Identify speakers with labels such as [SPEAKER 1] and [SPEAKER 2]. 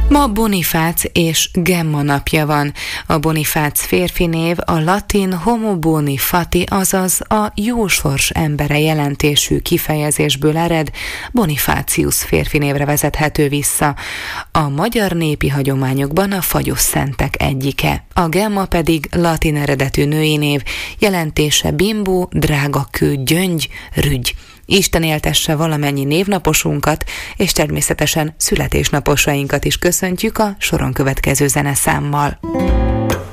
[SPEAKER 1] Ma Bonifác és Gemma napja van. A Bonifác férfi név a latin homo boni fati, azaz a jósors embere jelentésű kifejezésből ered, Bonifácius férfi névre vezethető vissza. A magyar népi hagyományokban a fagyos szentek egyike. A Gemma pedig latin eredetű női név, jelentése bimbó, drágakő, gyöngy, rügy. Isten éltesse valamennyi névnaposunkat, és természetesen születésnaposainkat is köszöntjük a soron következő zeneszámmal.